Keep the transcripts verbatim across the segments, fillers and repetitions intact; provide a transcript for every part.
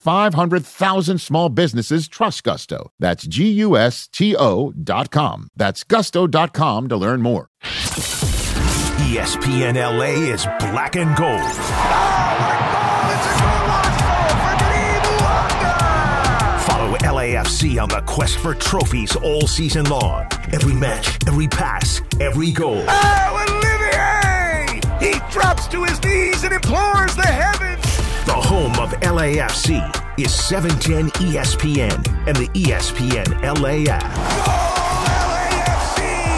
five hundred thousand small businesses trust Gusto. That's G U S T O dot com. That's gusto dot com to learn more. E S P N L A is black and gold. Follow L A F C on the quest for trophies all season long. Every match, every pass, every goal. Oh, Olivier! He drops to his knees and implores the heavens. The home of L A F C is seven ten E S P N and the E S P N L A app. Goal, L A F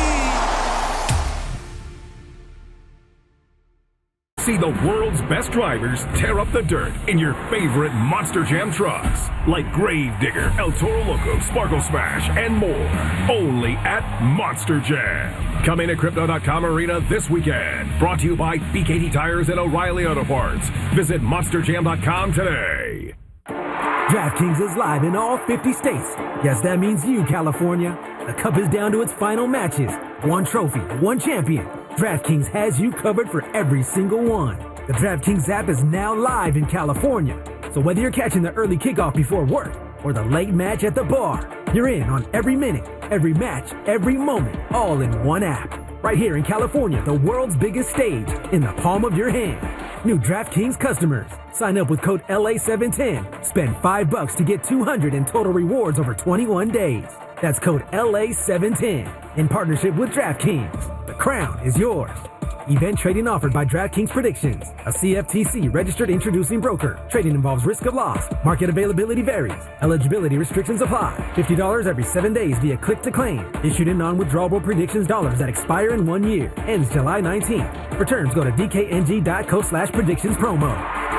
C! See the world's best drivers tear up the dirt in your favorite Monster Jam trucks, like Gravedigger, El Toro Loco, Sparkle Smash, and more. Only at Monster Jam. Coming to Crypto dot com Arena this weekend. Brought to you by B K T Tires and O'Reilly Auto Parts. Visit Monster Jam dot com today. DraftKings is live in all fifty states. Yes, that means you, California. The Cup is down to its final matches. One trophy, one champion. DraftKings has you covered for every single one. The DraftKings app is now live in California. So whether you're catching the early kickoff before work or the late match at the bar, you're in on every minute, every match, every moment, all in one app. Right here in California, the world's biggest stage, in the palm of your hand. New DraftKings customers. Sign up with code L A seven ten. Spend five bucks to get two hundred in total rewards over twenty-one days. That's code L A seven ten. In partnership with DraftKings. The crown is yours. Event trading offered by DraftKings Predictions, a C F T C registered introducing broker. Trading involves risk of loss. Market availability varies. Eligibility restrictions apply. fifty dollars every seven days via click to claim. Issued in non-withdrawable predictions dollars that expire in one year. Ends July nineteenth. For terms, go to D K N G dot co slash predictions promo.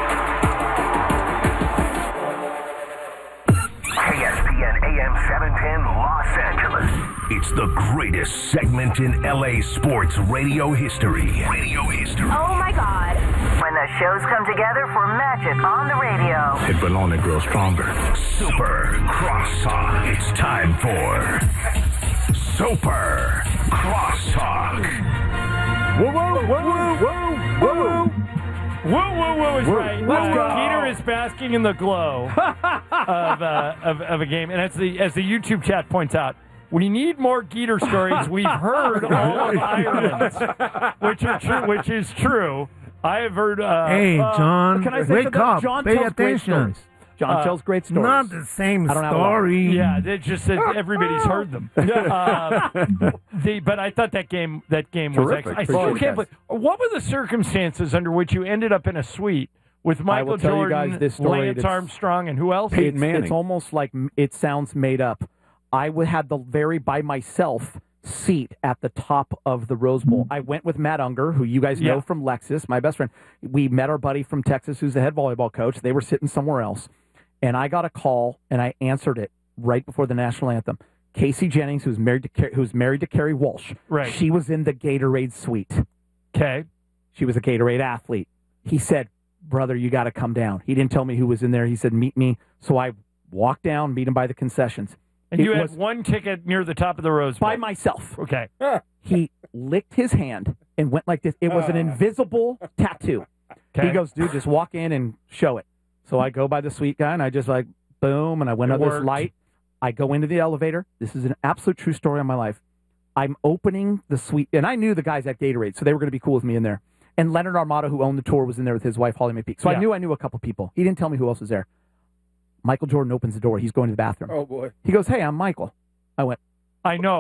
E S P N A M seven ten Los Angeles. It's the greatest segment in L A sports radio history. Radio history. Oh my God. When the shows come together for magic on the radio. It will only grow stronger. Super Crosstalk. It's time for Super Crosstalk. Whoa, whoa, whoa, whoa, whoa. Whoa, whoa, whoa is Whoa, right. let's Uh, go. Peter is basking in the glow of, uh, of of a game. And as the, as the YouTube chat points out, we need more Geeter stories. We've heard all of Ireland's, which, are true, which is true. I have heard... Uh, Hey, uh, John, Can I say wake something? up. John Pay tells great attention. stories. John Uh, tells great stories. Not the same I don't have a lot. story. Yeah, it's just that everybody's heard them. Uh, the, but I thought that game that game was Terrific. excellent. I Appreciate still it, can't guys. believe. What were the circumstances under which you ended up in a suite with Michael will tell you Jordan, guys this story. Lance It's- Armstrong, and who else? it's, it's almost like m- it sounds made up. I would had the very by myself seat at the top of the Rose Bowl. I went with Matt Unger, who you guys know Yeah. from Lexus, my best friend. We met our buddy from Texas, who's the head volleyball coach. They were sitting somewhere else, and I got a call, and I answered it right before the national anthem. Casey Jennings, who's married to Car- who's married to Carrie Walsh, Right. She was in the Gatorade suite. Okay. She was a Gatorade athlete. He said, "Brother, you got to come down." He didn't tell me who was in there. He said, "Meet me." So I walked down, meet him by the concessions. And It you had was one ticket near the top of the Rose Bowl. by myself. Okay. He licked his hand and went like this. It was an invisible tattoo. Okay. He goes, "Dude, just walk in and show it." So I go by the suite guy, and I just like, boom, and I went It up this worked. light. I go into the elevator. This is an absolute true story of my life. I'm opening the suite, and I knew the guys at Gatorade, so they were going to be cool with me in there. And Leonard Armato, who owned the tour, was in there with his wife, Holly McPeak. So Yeah. I knew I knew a couple people. He didn't tell me who else was there. Michael Jordan opens the door. He's going to the bathroom. Oh, boy. He goes, "Hey, I'm Michael." I went, I know.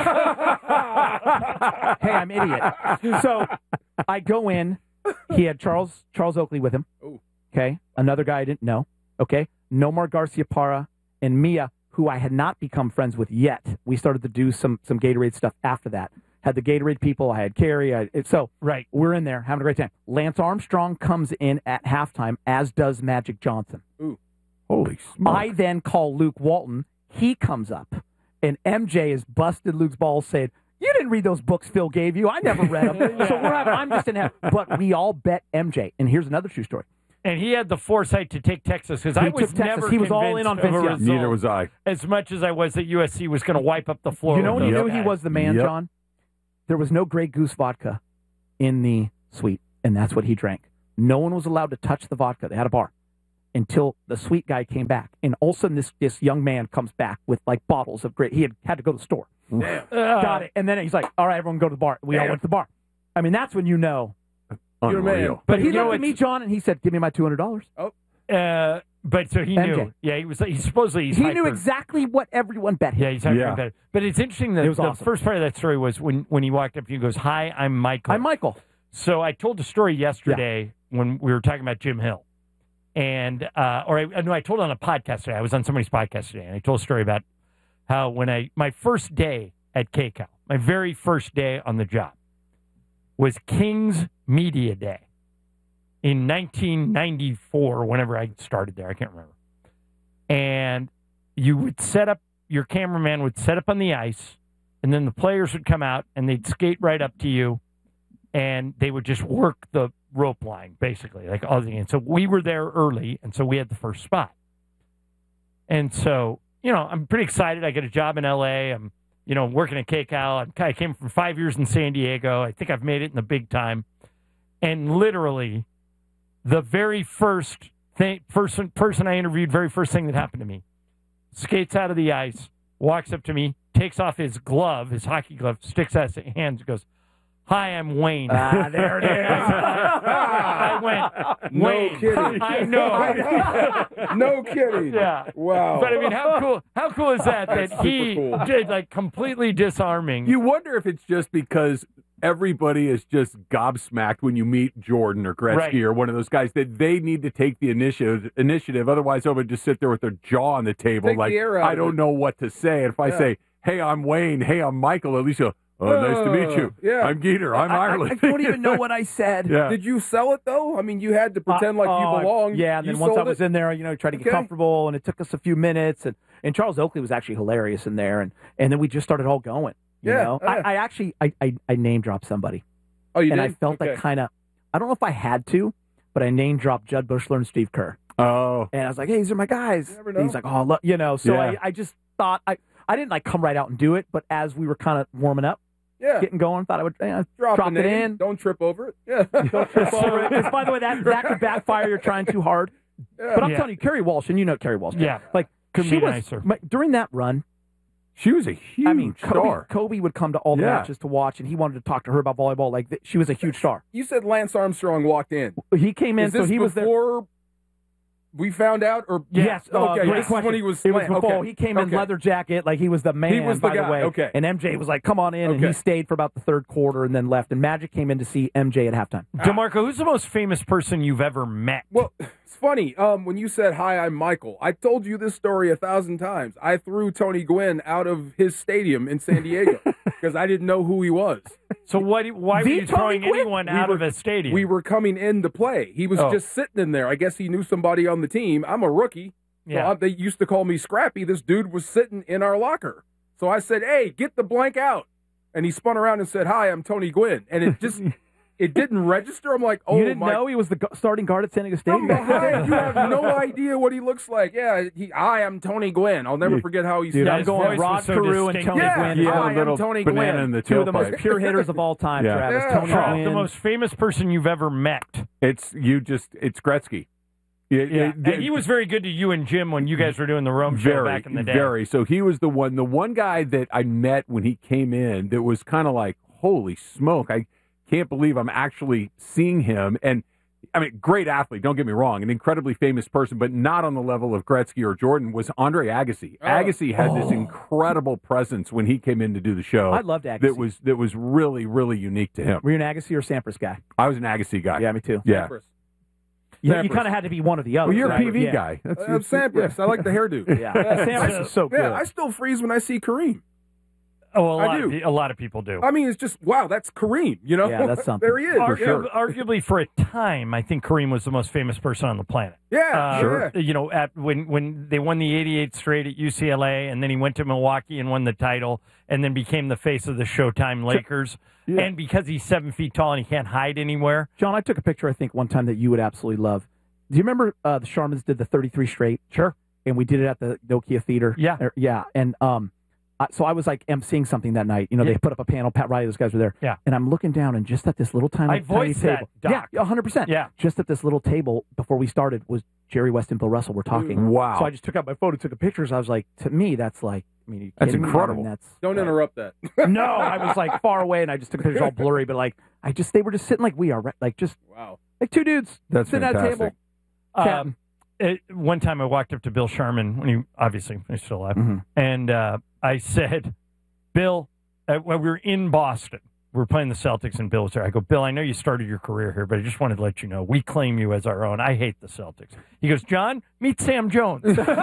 "Hey, I'm idiot." So I go in. He had Charles Charles Oakley with him. Ooh. Okay. Another guy I didn't know. Okay. Nomar Garcia Parra and Mia, who I had not become friends with yet. We started to do some some Gatorade stuff after that. Had the Gatorade people. I had Carrie. I, it, so Right. we're in there having a great time. Lance Armstrong comes in at halftime, as does Magic Johnson. Ooh. Holy smokes. I then call Luke Walton. He comes up, and M J is busted Luke's balls saying, "You didn't read those books Phil gave you. I never read them." So we're having, I'm just in heaven. But we all bet M J. And here's another true story. And he had the foresight to take Texas because I He was took Texas. never He was all in on convinced of a Vince Young. result Neither was I. as much as I was that U S C was going to wipe up the floor. You know with when you those knew he guys. was the man, Yep. John? There was no Grey Goose vodka in the suite, and that's what he drank. No one was allowed to touch the vodka. They had a bar. until the sweet guy came back. And all of a sudden, this, this young man comes back with, like, bottles of great. He had had to go to the store. Damn. Uh, Got it. And then he's like, all right, everyone go to the bar. We all Damn. went to the bar. I mean, that's when you know. You're a man. But he you know looked at me, what's- John, and he said, give me my two hundred dollars. Uh, but so he M J. knew. Yeah, he was. He supposedly he's He hyper, knew exactly what everyone bet him. Yeah, he's hyper Yeah. competitive. But it's interesting that It was the awesome. first part of that story was when when he walked up to you and goes, "Hi, I'm Michael." I'm Michael. So I told the story yesterday when we were talking about Jim Hill, and uh, or I no, I told it on a podcast today. I was on somebody's podcast today, and I told a story about how when I my first day at K C A L, my very first day on the job, was King's Media Day in nineteen ninety-four, whenever I started there. I can't remember. And you would set up, your cameraman would set up on the ice, and then the players would come out, and they'd skate right up to you, and they would just work the rope line, basically, like all the games. So we were there early, and so we had the first spot. And so, you know, I'm pretty excited. I get a job in L A. I'm, you know, working at K C A L. I'm, I came from five years in San Diego. I think I've made it in the big time. And literally, the very first thing, person, person I interviewed, very first thing that happened to me, skates out of the ice, walks up to me, takes off his glove, his hockey glove, sticks out his hands, and goes, "Hi, I'm Wayne." Ah, there it is. I went, No Wayne. kidding. I know. No kidding. Yeah. Wow. But I mean, how cool? How cool is that? That That's he super cool. did like completely disarming. You wonder if it's just because everybody is just gobsmacked when you meet Jordan or Gretzky Right. or one of those guys that they need to take the initiative. Initiative, otherwise, they would just sit there with their jaw on the table, Take the like air out I of don't it. know what to say. And if I Yeah. say, "Hey, I'm Wayne," "Hey, I'm Michael," at least you'll. Oh, nice to meet you. Uh, yeah. I'm Geeter. I'm I, Ireland. I don't even know what I said. Yeah. Did you sell it though? I mean, you had to pretend like Uh, you oh, belonged. Yeah, and You then once I sold was it? in there, you know, tried to get Okay. comfortable, and it took us a few minutes. And, and Charles Oakley was actually hilarious in there, and, and then we just started all going. You Yeah, know, yeah. I, I actually I, I, I name dropped somebody, Oh, you and did? I felt okay. like kind of I don't know if I had to, but I name dropped Judd Bushler and Steve Kerr, Oh, and I was like, hey, these are my guys. You never And he's know. like, oh, look, you know. So Yeah. I, I just thought I I didn't like come right out and do it, but as we were kind of warming up, yeah. getting going, thought I would eh, drop, drop the it name. in. Don't trip over it. Yeah. Don't trip over it. 'Cause, by the way, that that could backfire. You're trying too hard. Yeah. But I'm Yeah. telling you, Kerry Walsh, and you know Kerry Walsh. Yeah. Like, Couldn't she be was, nicer. my- during that run, she was a huge I mean, Kobe, star. Kobe would come to all the Yeah. matches to watch, and he wanted to talk to her about volleyball. Like, th- she was a huge star. You said Lance Armstrong walked in. He came in, Is this so he was there. before we found out? Or Yes. uh, Okay. great This is when question. he was. It was Lance. before. Okay. He came in Okay. leather jacket, like he was the man, He was the by guy. the way. Okay. And M J was like, come on in, and Okay. he stayed for about the third quarter and then left. And Magic came in to see M J at halftime. DeMarco, who's the most famous person you've ever met? Well, it's funny. Um, when you said hi, I'm Michael. I told you this story a thousand times. I threw Tony Gwynn out of his stadium in San Diego because I didn't know who he was. So what? Why were The you Tony throwing Gwynn? anyone We out were- of a stadium? We were coming in to play. He was Oh. just sitting in there. I guess he knew somebody on the team. I'm a rookie. So Yeah. I- they used to call me Scrappy. This dude was sitting in our locker. So I said, hey, get the blank out. And he spun around and said, hi, I'm Tony Gwynn. And it just, it didn't register. I'm like, oh, you didn't my know he was the gu- starting guard at San Diego State? From behind, you have no idea what he looks like. Yeah, he, I am Tony Gwynn. I'll never forget how he Dude, sounds. I'm his going voice Rod was so Carew and distinct. Tony Yeah, Gwynn. Yeah, I a little am Tony banana Gwynn. in the Two of the tailpipe. most pure hitters of all time, Yeah. Travis. Yeah. Tony Charles, Gwynn. the most famous person you've ever met. It's you just. It's Gretzky. Yeah, Yeah, it- and he was very good to you and Jim when you guys were doing the Rome show very, back in the day. Very. So he was the one, the one guy that I met when he came in that was kind of like, holy smoke, I can't believe I'm actually seeing him. And I mean, great athlete, don't get me wrong, an incredibly famous person, but not on the level of Gretzky or Jordan, was Andre Agassi. Oh. Agassi had this incredible presence when he came in to do the show. I loved Agassi. That was, that was really, really unique to him. Were you an Agassi or Sampras guy? I was an Agassi guy. Yeah, me too. Yeah. Sampras. You, you Sampras. kind of had to be one or the other. Well, you're a right? P V Yeah. guy. That's, Uh, Sampras. I like the hairdo. Yeah, Sampras is so good. Yeah, I still freeze when I see Kareem. Oh, a I lot, do. Of, pe- a lot of people do. I mean, it's just, wow, that's Kareem, you know? Yeah, that's something. There he is. Argu- yeah. Arguably, for a time, I think Kareem was the most famous person on the planet. Yeah, Uh, sure. You know, at when when they won the eighty-eight straight at U C L A, and then he went to Milwaukee and won the title, and then became the face of the Showtime Lakers. Yeah. And because he's seven feet tall and he can't hide anywhere. John, I took a picture, I think, one time that you would absolutely love. Do you remember uh, the Sharmans did the thirty-three straight? Sure. And we did it at the Nokia Theater. Yeah. Er, yeah. And um, Uh, so I was like emceeing something that night. You know, Yeah. they put up a panel. Pat Riley, those guys were there. Yeah. And I'm looking down, and just at this little tiny, I tiny voiced table. that, Doc. Yeah, one hundred percent. Yeah. Just at this little table before we started was Jerry West and Bill Russell were talking. Wow. So I just took out my phone and took a picture. So I was like, to me, that's like, I mean, are you That's kidding me? incredible. I mean, that's, Don't interrupt that. no, I was like far away, and I just took pictures all blurry. But like, I just they were just sitting like we are, right? Like just Wow. like two dudes That's sitting at a fantastic. table. Um, chatting. it, one time I walked up to Bill Sharman when he obviously he's still alive, Mhm. and uh, I said, "Bill, uh, when we were in Boston, we were playing the Celtics, and Bill was there. I go, Bill, I know you started your career here, but I just wanted to let you know we claim you as our own. I hate the Celtics." He goes, "John, meet Sam Jones." Who was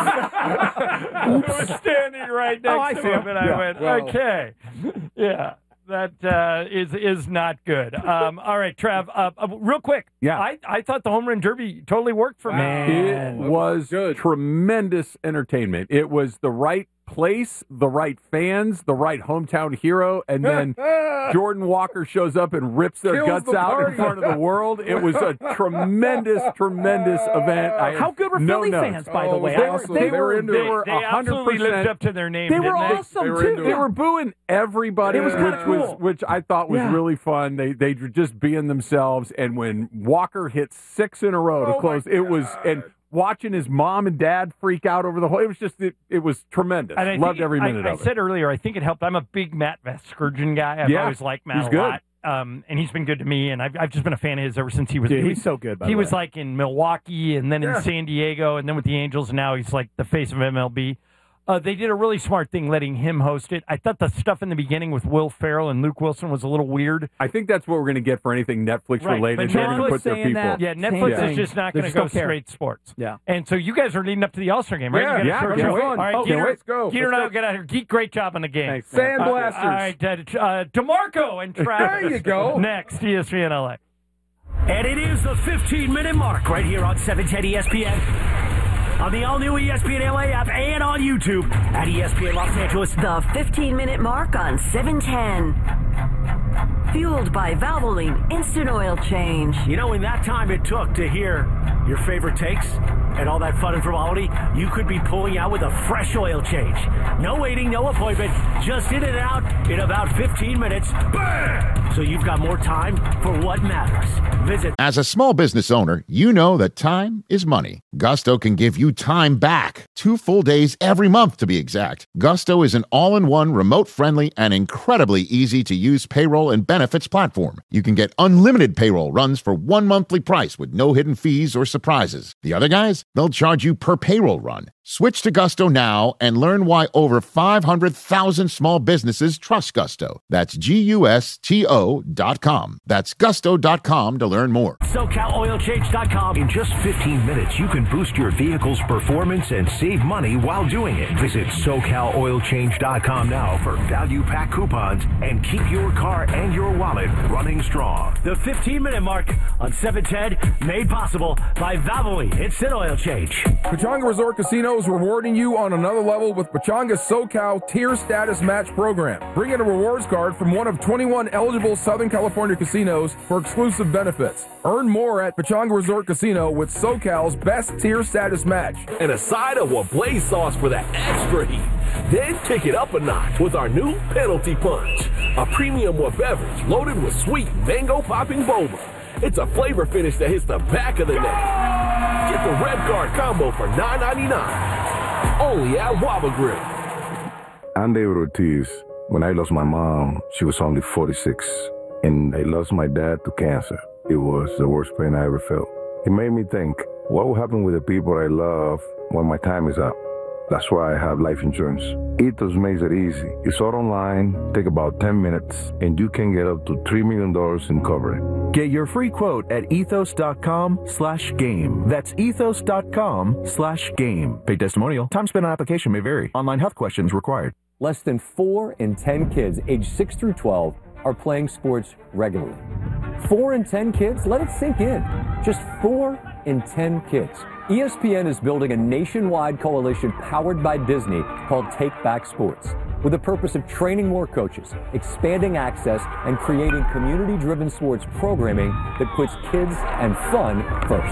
standing right next Oh, I to see him, him. and I Yeah, went, well. "Okay, yeah." That uh, is is not good. Um, all right, Trav. Uh, uh, real quick. Yeah. I, I thought the home run derby totally worked for me. Man. It was good. tremendous entertainment. It was the right place, the right fans, the right hometown hero, and then Jordan Walker shows up and rips their Kills guts the out in party. front of the world. It was a tremendous, tremendous event. I How have good were no Philly notes. fans, by Oh, the it way? was I- awesome. They, They were were into They it. were They one hundred absolutely lived percent. up to their name. They were didn't awesome They were too. into They were booing everybody, It was which kinda was cool. which I thought was Yeah. really fun. They they were just being themselves, and when Walker hit six in a row to Oh, my close, it was and watching his mom and dad freak out over the whole. It was just it, it was tremendous. And I Loved think- every minute I, I of it. said earlier, I think it helped. I'm a big Matt Vasgersian guy. I've Yeah, always liked Matt he's a good. lot. Um, and he's been good to me, and I've, I've just been a fan of his ever since he was. Dude, he, he's so good. By he the was way. like in Milwaukee, and then Yeah. in San Diego, and then with the Angels, and now he's like the face of M L B. Uh, they did a really smart thing letting him host it. I thought the stuff in the beginning with Will Ferrell and Luke Wilson was a little weird. I think that's what we're going to get for anything Netflix Right, related. but They're going Netflix to put their saying people. that- Yeah, Same Netflix thing. is just not They going to just go don't care. straight sports. Yeah. And so you guys are leading up to the All-Star game, right? Yeah, you got yeah, a short can't show. wait. All right, Oh, Geeter, can't wait. Let's go. Geeter and Let's I go. will get out here. Geek, great job on the game. Thanks, man. Sand Uh, blasters. all right, uh, uh, DeMarco and Travis. There you go. Next, E S P N L A. And it is the fifteen-minute mark right here on seven ten E S P N. On the all-new E S P N L A app and on YouTube at E S P N Los Angeles. The fifteen-minute mark on seven ten. Fueled by Valvoline Instant Oil Change. You know, in that time it took to hear your favorite takes and all that fun and frivolity, you could be pulling out with a fresh oil change. No waiting, no appointment, just in and out in about fifteen minutes. Bam! So you've got more time for what matters. Visit As a small business owner, you know that time is money. Gusto can give you time back. Two full days every month, to be exact. Gusto is an all-in-one, remote-friendly, and incredibly easy-to-use payroll and benefits platform. You can get unlimited payroll runs for one monthly price with no hidden fees or surprises. The other guys, they'll charge you per payroll run. Switch to Gusto now and learn why over five hundred thousand small businesses trust Gusto. That's G U S T O dot com. That's gusto dot com to learn more. SoCal Oil Change dot com. In just fifteen minutes, you can boost your vehicle's performance and save money while doing it. Visit So Cal Oil Change dot com now for value pack coupons and keep your car and your wallet running strong. The fifteen-minute mark on seven ten, made possible by Valvoline Instant Oil Change. Pechanga Resort Casino is rewarding you on another level with Pechanga's SoCal Tier Status Match Program. Bring in a rewards card from one of twenty-one eligible Southern California casinos for exclusive benefits. Earn more at Pechanga Resort Casino with SoCal's best tier status match. And a side of what blaze sauce for that extra heat. Then kick it up a notch with our new Penalty Punch, a premium wood beverage loaded with sweet mango popping boba. It's a flavor finish that hits the back of the neck. Get the red card combo for nine ninety-nine. Only at Waba Grill. I'm David Ortiz. When I lost my mom, she was only forty-six, and I lost my dad to cancer. It was the worst pain I ever felt. It made me think, what will happen with the people I love when my time is up? That's why I have life insurance. Ethos makes it easy. It's all online, take about ten minutes, and you can get up to three million dollars in coverage. Get your free quote at ethos.com slash game. That's ethos.com slash game. Paid testimonial. Time spent on application may vary. Online health questions required. Less than four in ten kids aged six through twelve are playing sports regularly. Four in ten kids? Let it sink in. Just four in ten kids. E S P N is building a nationwide coalition powered by Disney called Take Back Sports, with the purpose of training more coaches, expanding access, and creating community-driven sports programming that puts kids and fun first.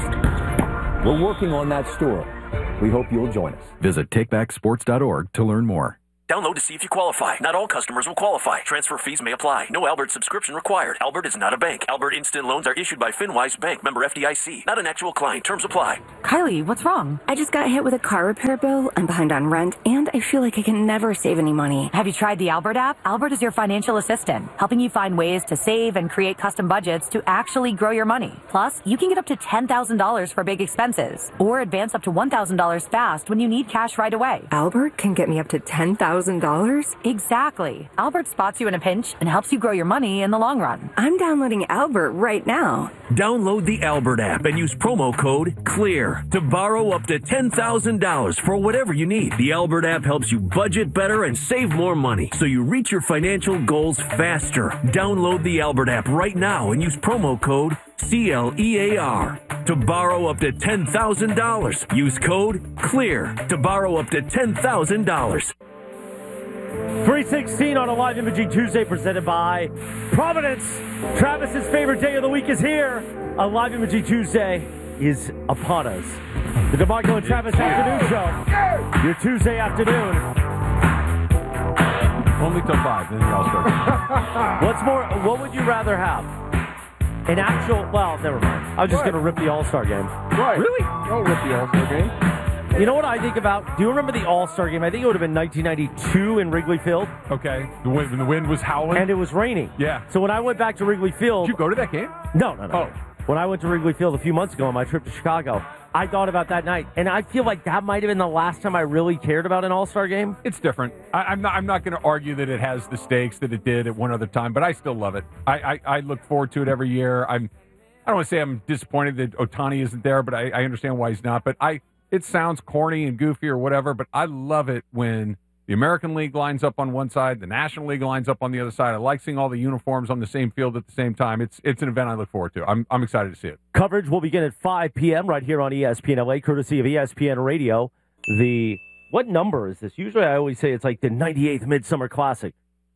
We're working on that story. We hope you'll join us. Visit take back sports dot org to learn more. Download to see if you qualify. Not all customers will qualify. Transfer fees may apply. No Albert subscription required. Albert is not a bank. Albert Instant Loans are issued by FinWise Bank, member F D I C. Not an actual client. Terms apply. Kylie, what's wrong? I just got hit with a car repair bill. I'm behind on rent, and I feel like I can never save any money. Have you tried the Albert app? Albert is your financial assistant, helping you find ways to save and create custom budgets to actually grow your money. Plus, you can get up to ten thousand dollars for big expenses, or advance up to one thousand dollars fast when you need cash right away. Albert can get me up to ten thousand dollars? Exactly. Albert spots you in a pinch and helps you grow your money in the long run. I'm downloading Albert right now. Download the Albert app and use promo code CLEAR to borrow up to ten thousand dollars for whatever you need. The Albert app helps you budget better and save more money so you reach your financial goals faster. Download the Albert app right now and use promo code C L E A R to borrow up to ten thousand dollars. Use code CLEAR to borrow up to ten thousand dollars. three sixteen on a live imaging Tuesday presented by Providence. Travis's favorite day of the week is here. A live imaging Tuesday is upon us. The DeMarco and Travis afternoon show. Your Tuesday afternoon. Only till five, then the All-Star. What's more, what would you rather have? An actual, well, never mind. I was just going to rip the All-Star game. Right. Really? Don't rip the All-Star game. You know what I think about? Do you remember the All-Star game? I think it would have been nineteen ninety-two in Wrigley Field. Okay. The wind, when the wind was howling? And it was raining. Yeah. So when I went back to Wrigley Field... Did you go to that game? No, no, no. Oh. When I went to Wrigley Field a few months ago on my trip to Chicago, I thought about that night. And I feel like that might have been the last time I really cared about an All-Star game. It's different. I, I'm not, I'm not going to argue that it has the stakes that it did at one other time, but I still love it. I, I, I look forward to it every year. I'm, I don't want to say I'm disappointed that Ohtani isn't there, but I, I understand why he's not. But I... It sounds corny and goofy or whatever, but I love it when the American League lines up on one side, the National League lines up on the other side. I like seeing all the uniforms on the same field at the same time. It's it's an event I look forward to. I'm I'm excited to see it. Coverage will begin at five p.m. right here on E S P N L A, courtesy of E S P N Radio. The what number is this? Usually I always say it's like the ninety-eighth Midsummer Classic.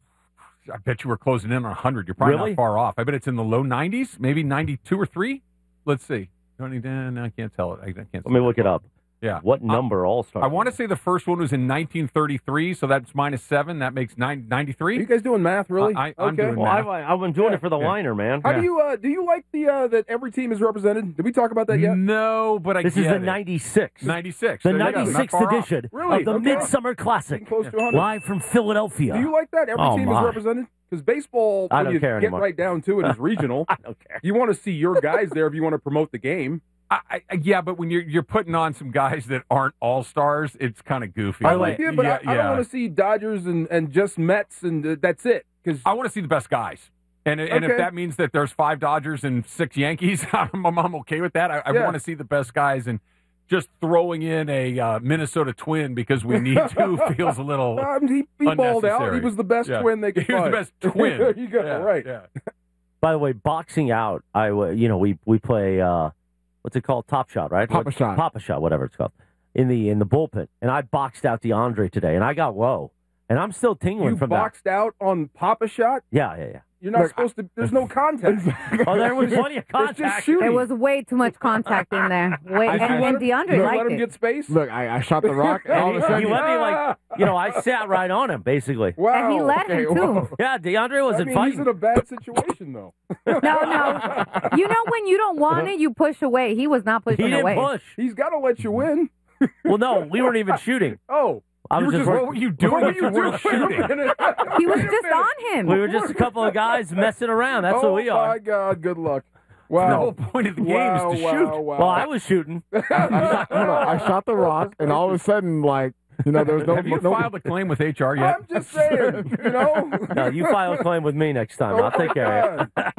I bet you were closing in on one hundred. You're probably Really? not far off. I bet it's in the low nineties, maybe ninety-two or three. Let's see. No, I can't tell it. I can't. Let me look it up. Yeah. What number All-Star? I want to say the first one was in nineteen thirty-three, so that's minus seven. That makes nine, ninety-three. Are you guys doing math, really? I, I'm okay. doing Well, math. I, I've been doing Yeah. it for the Yeah. liner, man. How Yeah. do you uh, do you like the uh, that every team is represented? Did we talk about that yet? No, but I This get is the it. ninety-six. ninety-six. The There you go. Not ninety-sixth far off. edition Really? of the Okay. Midsummer Classic. Getting close to one hundred. Live from Philadelphia. Do you like that? Every Oh, team my. is represented? Because baseball, I when don't you care get anymore. right down to it, is regional. I don't care. You want to see your guys there if you want to promote the game. I, I, yeah, but when you're you're putting on some guys that aren't all stars, it's kind of goofy. I Like, like it, but yeah, I, I yeah. don't want to see Dodgers and, and just Mets and uh, that's it. Because I want to see the best guys. And and if Okay. that means that there's five Dodgers and six Yankees, I'm, I'm okay with that. I, I Yeah. want to see the best guys, and just throwing in a uh, Minnesota Twin because we need to feels a little um, he, he balled out. unnecessary. He was the best Yeah. twin they could He was find. the best twin. there you go. Yeah, right. yeah. By the way, boxing out, I w- you know we we play uh, what's it called? Top Shot, right? Papa What- Shot. Papa Shot, whatever it's called. In the in the bullpen, and I boxed out DeAndre today, and I got low, and I'm still tingling You from boxed out on Papa Shot? that. Yeah, yeah, yeah. You're not Look, supposed to. There's no contact. Oh, there was plenty of It's just contact. shooting. There was way too much contact in there. Way, I- and, I let and him- DeAndre you liked let him it. get space. Look, I, I shot the rock, and all of a he, sudden, he let me like, you know, I sat right on him basically. Wow. And he let okay, him, too. whoa. Yeah, DeAndre I wasn't mean, fighting. he's in a bad situation though. No, no. You know when you don't want it, you push away. He was not He pushing didn't away. push. He's got to let you win. Well, no, we weren't even shooting. Oh, I you was were just just work- What were you doing What were if you you weren't doing? shooting? He was Wait a just minute. on him. We were just a couple of guys messing around. That's oh what we are. my God! Good luck. The Wow. whole point of the game wow, is to wow, shoot. Wow. Well, I was shooting. I shot, hold on, I shot the rock, and all of a sudden, like, you know, there was no. Have you no filed a claim with H R yet? I'm just saying, you know. No, you file a claim with me next time. Oh, I'll take care of it.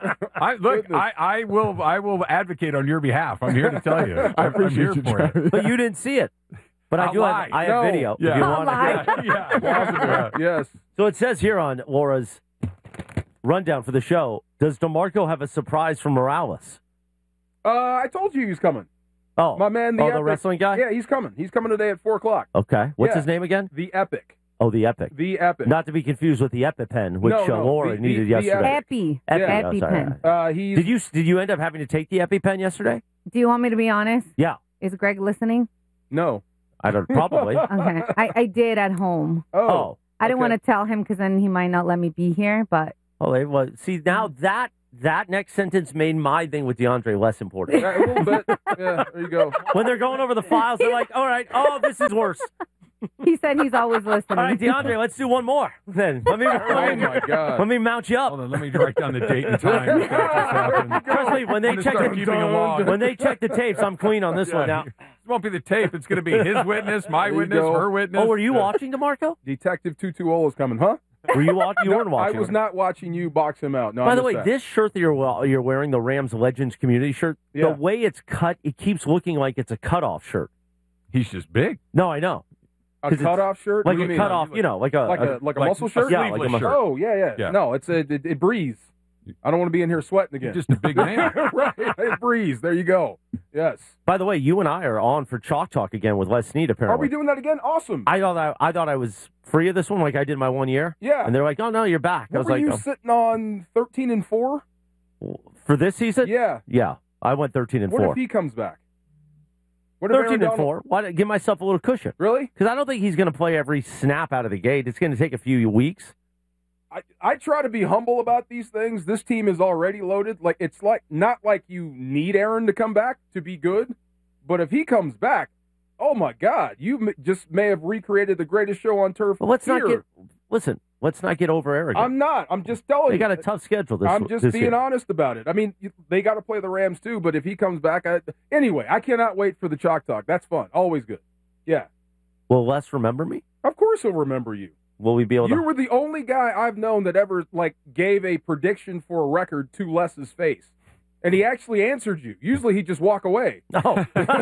I, look, Goodness. I, I will I will advocate on your behalf. I'm here to tell you. I I'm appreciate here you, for you. Travis. But you didn't see it. But I I'll do have, lie. I have No. video. Yeah. If you I'll want lie. it. Yeah, yeah. Yes. So it says here on Laura's rundown for the show, does DeMarco have a surprise from Morales? Uh, I told you he's coming. Oh, My man, the oh, the Epic. wrestling guy? Yeah, he's coming. He's coming today at four o'clock. Okay. What's Yeah. his name again? The Epic. Oh, the Epic. The Epic. Not to be confused with the EpiPen, which No, uh, no, Laura the- needed the- the yesterday. Epi. Epi, Yeah. oh, sorry. EpiPen. Uh, he's. Did you did you end up having to take the EpiPen yesterday? Do you want me to be honest? Yeah. Is Greg listening? No. I don't probably. Okay, I, I did at home. Oh, I didn't okay. want to tell him because then he might not let me be here. But Oh, they, well, see now that that next sentence made my thing with DeAndre less important. Yeah, a little bit. Yeah, there you go. When they're going over the files, they're like, "All right, oh, this is worse." he said he's always listening. All right, DeAndre, let's do one more. Then let me. Oh let me, my God. Let me mount you up. Hold on, let me write down the date and time. that just happened. Trust me, when they I'm gonna check start the keeping a log. when they check the tapes, I'm clean on this Yeah. one now. It won't be the tape. It's going to be his witness, my There you witness, go. her witness. Oh, were you Yeah. watching DeMarco? Detective Tutuola's coming, huh? Were you watching? You No, weren't watching. I was not watching you box him out. No, By I the missed way, that. this shirt that you're well, you're wearing, the Rams Legends community shirt, Yeah. the way it's cut, it keeps looking like it's a cutoff shirt. He's just big. No, I know. a 'Cause it's cutoff shirt, Like What do a you mean? cutoff, you know, like a like a like a like muscle a shirt. Yeah, like a sleeveless muscle- shirt. Oh yeah, yeah, Yeah. No, it's a it, it breathes. I don't want to be in here sweating again. You're just a big man. Right, it breathes. There you go. Yes. By the way, you and I are on for Chalk Talk again with Les Snead. Are Apparently, we doing that again? Awesome. I thought I, I thought I was free of this one, like I did my one year. Yeah. And they're like, "Oh no, you're back." I What was were like, you oh, sitting on thirteen and four? "For this season, Yeah. yeah, I went thirteen and What four. if he comes back? What if thirteen Aaron and Donald- four. Why not give myself a little cushion? Really? Because I don't think he's going to play every snap out of the gate. It's going to take a few weeks. I, I try to be humble about these things. This team is already loaded. Like it's like not like you need Aaron to come back to be good, but if he comes back, oh my God, you m- just may have recreated the greatest show on turf. But let's here. not get listen. Let's not get over arrogant. I'm not. I'm just telling They you. got a tough schedule this. I'm just this being year. honest about it. I mean, you- they got to play the Rams too, but if he comes back, I, anyway, I cannot wait for the Chalk Talk. That's fun. Always good. Yeah. Will Les remember me? Of course he'll remember you. Will we be able You to? were the only guy I've known that ever like gave a prediction for a record to Les's face. And he actually answered you. Usually he'd just walk away. Oh.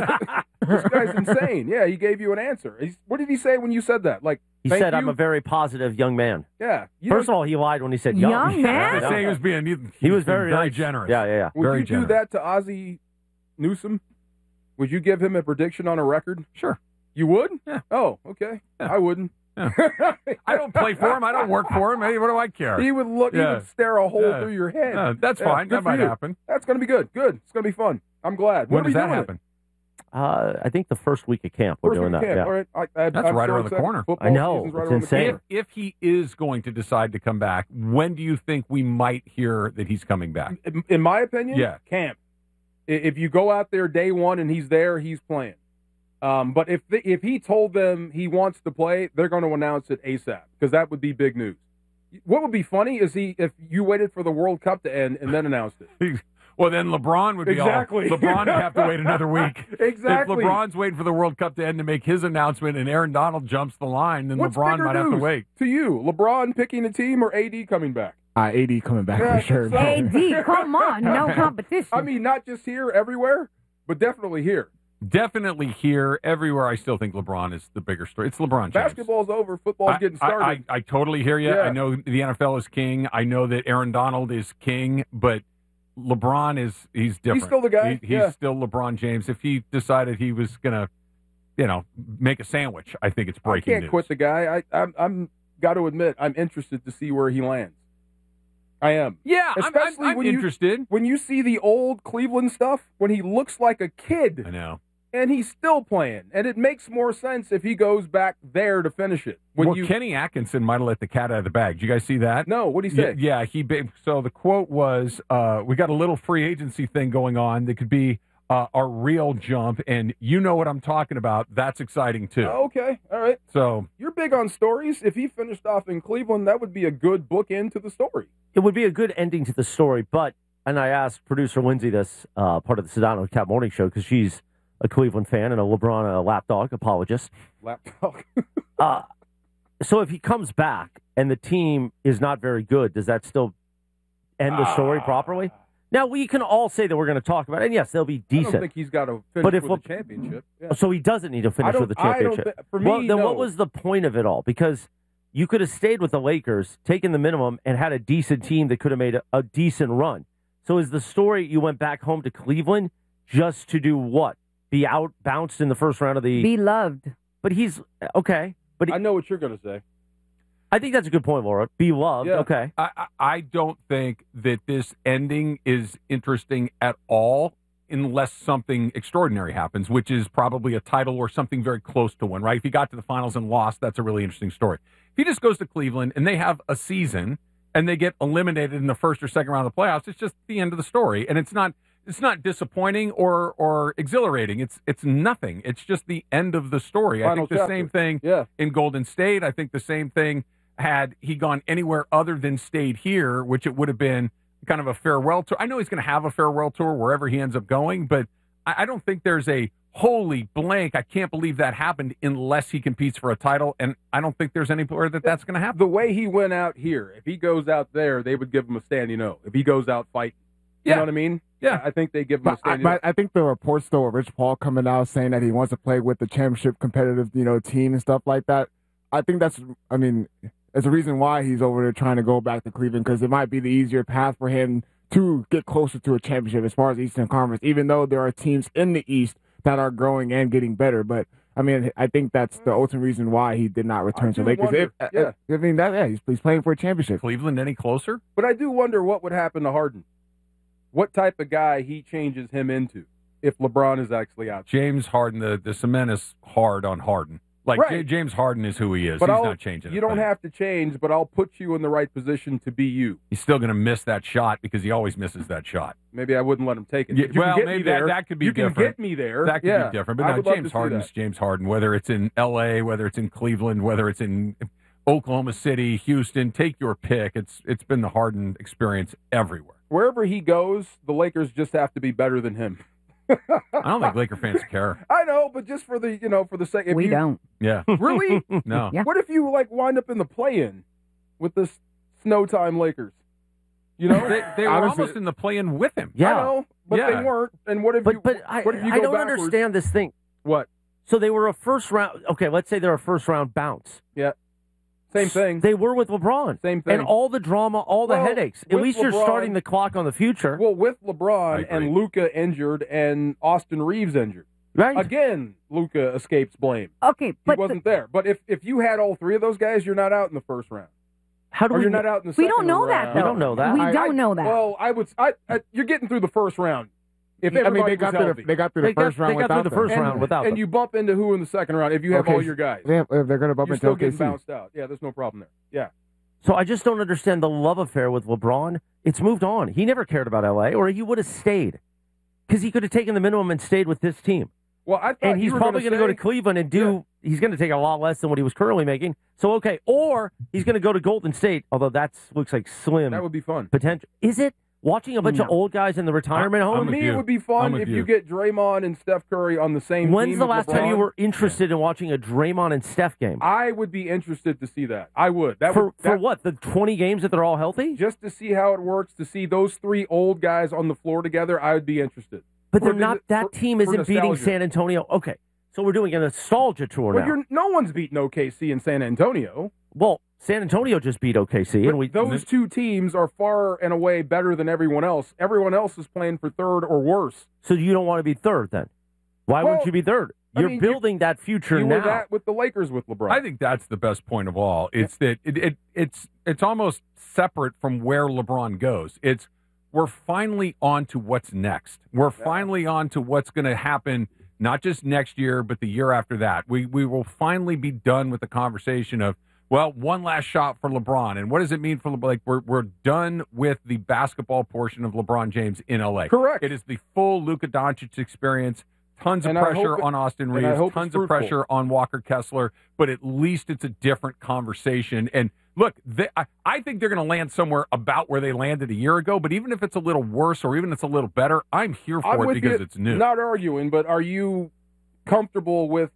This guy's insane. Yeah, he gave you an answer. He's, what did he say when you said that? Like, He thank said, you? "I'm a very positive young man." Yeah. You First know, of all, he lied when he said young. Young man? I say he was being. He, He was being very very nice. generous. Yeah, yeah, yeah. would very you generous. do that to Ozzie Newsome? Would you give him a prediction on a record? Sure. You would? Yeah. Oh, okay. Yeah. I wouldn't. Yeah. I don't play for him. I don't work for him. Hey, what do I care? He would look. He Yeah. would stare a hole Yeah. through your head. Yeah, that's Yeah, fine. good That for might you. happen. That's going to be good. Good. It's going to be fun. I'm glad. When are we does that doing it? happen? Uh, I think the first week of camp we're First doing week that. of camp. Yeah. All right. I, I, That's I'm right so around the excited. corner. Football I know. season's right It's around the insane. corner. If, if he is going to decide to come back, when do you think we might hear that he's coming back? In, in my opinion, Yeah. camp. I- If you go out there day one and he's there, he's playing. Um, but if the, if he told them he wants to play, they're going to announce it ASAP because that would be big news. What would be funny is he if you waited for the World Cup to end and then announced it. Well, then LeBron would be Exactly. all. LeBron would have to wait another week. Exactly. If LeBron's waiting for the World Cup to end to make his announcement, and Aaron Donald jumps the line, then What's LeBron bigger might have to news wait. to you? LeBron picking a team or A D coming back? Uh, A D coming back Yeah, for sure. so- A D, come on, no competition. I mean, not just here, everywhere, but definitely here. Definitely here, everywhere. I still think LeBron is the bigger story. It's LeBron James. Basketball's over, football's I, getting I, started. I, I totally hear you. Yeah. I know the N F L is king. I know that Aaron Donald is king, but LeBron is he's different. still the guy, He, he's yeah. still LeBron James. If he decided he was gonna, you know, make a sandwich, I think it's I breaking can't news. quit the guy. I, I'm, I'm got to admit, I'm interested to see where he lands. I am. Yeah, I'm- I'm- especially I'm when interested. You, when you see the old Cleveland stuff, when he looks like a kid, I know. and he's still playing, and it makes more sense if he goes back there to finish it. When well, you Kenny Atkinson might have let the cat out of the bag. Did you guys see that? no, what do you say? Yeah, yeah, he. ba- So the quote was, uh, "We got a little free agency thing going on that could be uh, our real jump, and you know what I'm talking about. That's exciting too." Oh, okay, all right. So You're big on stories. If he finished off in Cleveland, that would be a good bookend to the story. It would be a good ending to the story, but and I asked producer Lindsay this uh, part of the Sedano Cat Morning Show because she's a Cleveland fan and a LeBron a lapdog apologist. Lapdog. uh, so if he comes back and the team is not very good, does that still end the story properly? Now we can all say that we're going to talk about it, and yes, they'll be I decent. don't think he's got to finish But if with Le- the championship. Yeah. So he doesn't need to I finish don't- with the I don't championship. thi- for well, me, then no. what was the point of it all? Because you could have stayed with the Lakers, taken the minimum, and had a decent team that could have made a, a decent run. So is the story you went back home to Cleveland just to do what? Be out bounced in the first round of the. Be loved. But he's okay. But he, I know what you're going to say. I think that's a good point, Laura. Be loved. Yeah. Okay. I, I I don't think that this ending is interesting at all unless something extraordinary happens, which is probably a title or something very close to one, right? If he got to the finals and lost, that's a really interesting story. If he just goes to Cleveland and they have a season and they get eliminated in the first or second round of the playoffs, it's just the end of the story. And it's not it's not disappointing or or exhilarating. It's it's nothing. It's just the end of the story. Final I think the chapter. same thing Yeah. in Golden State. I think the same thing had he gone anywhere other than stayed here, which it would have been kind of a farewell tour. I know he's going to have a farewell tour wherever he ends up going, but I, I don't think there's a holy blank, I can't believe that happened unless he competes for a title, and I don't think there's anywhere that that's going to happen. The way he went out here, if he goes out there, they would give him a standing O. If he goes out fighting, you Yeah. know what I mean? Yeah. I think they give him But a I, standing but O. I think the reports though of Rich Paul coming out saying that he wants to play with the championship competitive, you know, team and stuff like that. I think that's, I mean, it's a reason why he's over there trying to go back to Cleveland, because it might be the easier path for him to get closer to a championship as far as Eastern Conference, even though there are teams in the East that are growing and getting better. But I mean, I think that's the ultimate reason why he did not return to do Lakers. wonder- If- yeah. I mean, that, yeah, he's, he's playing for a championship. Cleveland any closer? But I do wonder what would happen to Harden. What type of guy he changes him into if LeBron is actually out. James Harden, the, the cement is hard on Harden. Like, Right. J- James Harden is who he is. But He's I'll- not changing You it. don't have to change, but I'll put you in the right position to be you. He's still going to miss that shot because he always misses that shot. Maybe I wouldn't let him take it. Yeah, You can well, get me maybe that, there. that could be you different. can get me there. That could Yeah. be different. But I no, would love James to see Harden's that. James Harden, whether it's in L A, whether it's in Cleveland, whether it's in Oklahoma City, Houston, take your pick. It's It's been the Harden experience everywhere. Wherever he goes, the Lakers just have to be better than him. I don't think Laker fans care. I know, but just for the you know for the sake. if We you- don't. Yeah. Really? No. Yeah. What if you like wind up in the play-in with this snow time Lakers? You know, They, they were Honestly- almost in the play-in with him. I know, but Yeah. they weren't. And what if But you? but I, what if you I go don't backwards? understand this thing. What? So they were a first round. Okay, let's say they're a first round bounce. Yeah. Same thing. They were with LeBron. Same thing. And all the drama, all the Well, headaches. At with least you're LeBron- starting the clock on the future. Well, with I LeBron agree. and Luca injured and Austin Reeves injured. Right. Again, Luca escapes blame. Okay, He but wasn't there. But if, if you had all three of those guys, you're not out in the first round. How do or we you're kn- not out in the We second don't know round. that, We though. don't know that. We I- don't I- know that. Well, I would. I, I, you're getting through the first round. If I mean, everybody they got was through healthy. the, they got through They the got- first round they got without through the them. first and, round without and them. you bump into who in the second round if you have Okay, all your guys. They have, they're going to bump You're into still O K getting C. bounced out. Yeah, there's no problem there. Yeah. So I just don't understand the love affair with LeBron. It's moved on. He never cared about L A, or he would have stayed. Because he could have taken the minimum and stayed with this team. Well, I thought And you he's were probably going going to go to Cleveland and do, he's going to take a lot less than what he was currently making. So, okay. Or he's going to go to Golden State, although that looks like slim That would be fun. potential. Is it? Watching a bunch of No. old guys in the retirement I'm To home? with me, you. it would be I'm fun with if you. you. get Draymond and Steph Curry on the same When's team. the with last time you LeBron. were interested in watching a Draymond and Steph game? I would be interested to see that. I would. That For, would, for that- what? The twenty games that they're all healthy? Just to see how it works, to see those three old guys on the floor together, I would be interested. But For they're not. the- That for- team for isn't beating nostalgia. San Antonio. Okay, so we're doing a nostalgia tour Well, now. you're, no one's beaten O K C in San Antonio. Well, San Antonio just beat O K C, But and we those two teams are far and away better than everyone else. Everyone else is playing for third or worse. So you don't want to be third then? Why Well, wouldn't you be third? I You're mean, you- building that future You now. were that with the Lakers with LeBron. I think that's the best point of all. It's that it, it it's it's almost separate from where LeBron goes. It's we're finally on to what's next. We're finally on to what's going to happen not just next year but the year after that. We we will finally be done with the conversation of well, one last shot for LeBron, and what does it mean for LeBron? Like we're we're done with the basketball portion of LeBron James in L A. Correct. It is the full Luka Doncic experience. Tons of And I pressure hope it- on Austin and I Reeves, hope it's tons of fruitful. pressure on Walker Kessler, but at least it's a different conversation. And look, they, I, I think they're going to land somewhere about where they landed a year ago, but even if it's a little worse or even if it's a little better, I'm here for I'm it with because you, it's new. Not arguing, but are you comfortable with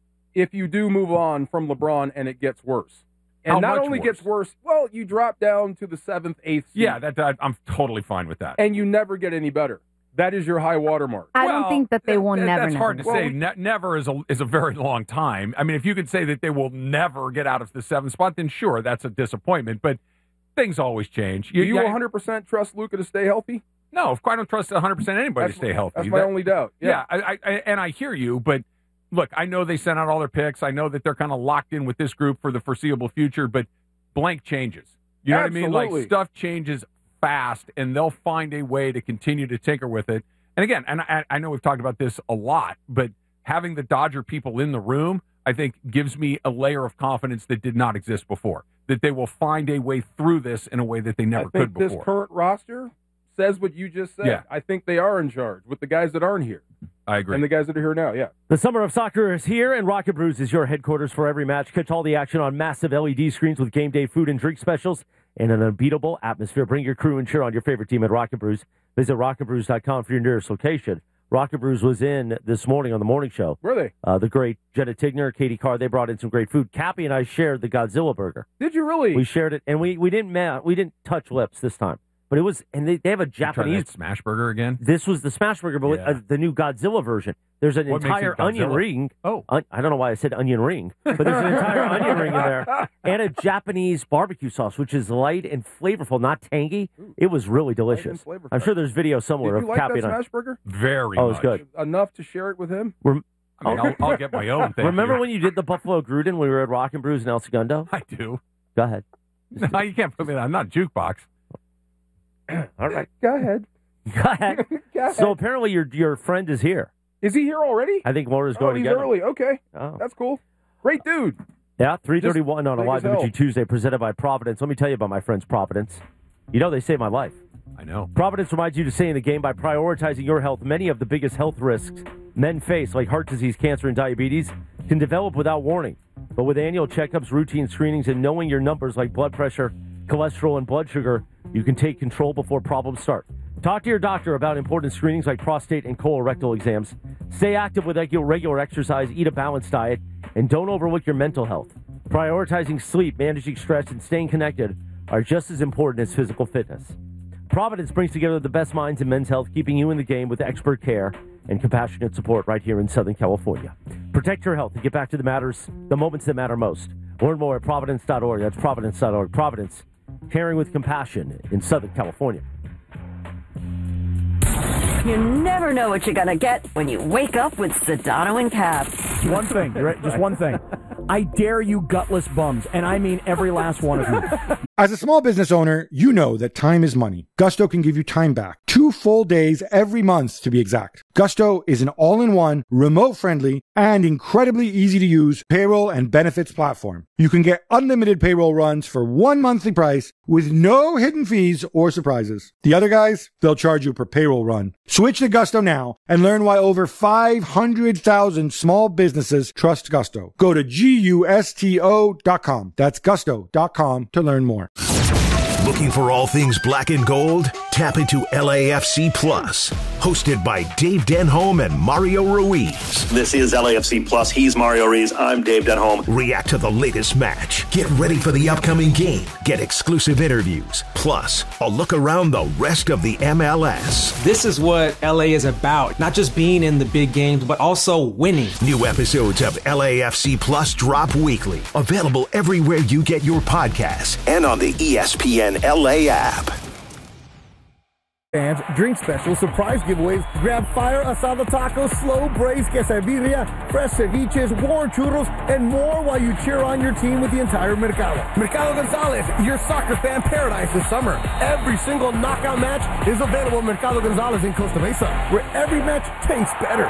if you do move on from LeBron and it gets worse? And How not much only worse? gets worse, well, you drop down to the seventh, eighth seed. Yeah, that, that I'm totally fine with that. And you never get any better. That is your high water mark. I Well, don't think that they will That- never. That's never. hard to say. Ne- never is a is a very long time. I mean, if you could say that they will never get out of the seventh spot, then sure, that's a disappointment. But things always change. Do you yeah, one hundred percent trust Luka to stay healthy? No, of course, I don't trust one hundred percent anybody That's- to stay healthy. That's my That- only doubt. Yeah, I, I, I, and I hear you, but look, I know they sent out all their picks. I know that they're kind of locked in with this group for the foreseeable future, but blank changes. You know what I mean? Absolutely. Like stuff changes fast, and they'll find a way to continue to tinker with it. And again, and I, I know we've talked about this a lot, but having the Dodger people in the room, I think, gives me a layer of confidence that did not exist before. That they will find a way through this in a way that they never I think could before. This current roster says what you just said. Yeah. I think they are in charge with the guys that aren't here. I agree. And the guys that are here now, yeah. The summer of soccer is here, and Rocket Brews is your headquarters for every match. Catch all the action on massive L E D screens with game day food and drink specials and an unbeatable atmosphere. Bring your crew and cheer on your favorite team at Rocket Brews. Visit rocket brews dot com for your nearest location. Rocket Brews was in this morning on the morning show. Were they? Uh, the great Jenna Tigner, Katie Carr, they brought in some great food. Cappy and I shared the Godzilla burger. Did you really? We shared it, and we, we didn't ma- we didn't touch lips this time. But it was, and they, they have a You try Japanese that Smash Burger again. This was the Smash Burger, but with, Yeah. uh, the new Godzilla version. There's an What makes entire it onion Godzilla? ring. Oh. Un- I don't know why I said onion ring, but there's an entire onion ring in there. And a Japanese barbecue sauce, which is light and flavorful, not tangy. It was really delicious. flavorful. I'm sure there's video somewhere Did of you like Cappy that and I. smash burger? Very Oh, it was much. good. Enough to share it with him? Rem- I mean, I'll, I'll get my own thing. Remember when you did the Buffalo Gruden when we were at Rock and Brews in El Segundo? I do. Go ahead. No, you can't put me on. I'm not jukebox. All right. Go ahead. Go ahead. Go ahead. So apparently your your friend is here. Is he here already? I think Laura's Oh, going he's to get him. early. Okay. Oh. That's cool. Great dude. Yeah, three thirty-one on a big Live as hell. Imaging Tuesday presented by Providence. Let me tell you about my friends Providence. You know, they saved my life. I know. Providence reminds you to stay in the game by prioritizing your health. Many of the biggest health risks men face, like heart disease, cancer, and diabetes, can develop without warning. But with annual checkups, routine screenings, and knowing your numbers like blood pressure, cholesterol, and blood sugar, you can take control before problems start. Talk to your doctor about important screenings like prostate and colorectal exams. Stay active with regular exercise, eat a balanced diet, and don't overlook your mental health. Prioritizing sleep, managing stress, and staying connected are just as important as physical fitness. Providence brings together the best minds in men's health, keeping you in the game with expert care and compassionate support right here in Southern California. Protect your health and get back to the matters, the moments that matter most. Learn more at providence dot org. That's providence dot org. Providence, caring with compassion in Southern California. You never know what you're going to get when you wake up with Sedano and Cap. One thing, right? Just one thing. I dare you gutless bums, and I mean every last one of you. As a small business owner, you know that time is money. Gusto can give you time back. Two full days every month, to be exact. Gusto is an all-in-one, remote-friendly, and incredibly easy-to-use payroll and benefits platform. You can get unlimited payroll runs for one monthly price with no hidden fees or surprises. The other guys, they'll charge you per payroll run. Switch to Gusto now and learn why over five hundred thousand small businesses trust Gusto. Go to G U S T O dot com. That's gusto dot com to learn more. Looking for all things black and gold? Tap into L A F C Plus, hosted by Dave Denholm and Mario Ruiz. This is L A F C Plus. He's Mario Ruiz. I'm Dave Denholm. React to the latest match. Get ready for the upcoming game. Get exclusive interviews. Plus, a look around the rest of the M L S. This is what L A is about. Not just being in the big games, but also winning. New episodes of L A F C Plus drop weekly. Available everywhere you get your podcasts and on the E S P N L A app. Fans, drink specials, surprise giveaways, grab fire asada tacos, slow braised quesadilla, fresh ceviches, warm churros, and more while you cheer on your team with the entire Mercado. Mercado Gonzalez, your soccer fan paradise this summer. Every single knockout match is available at Mercado Gonzalez in Costa Mesa, where every match tastes better.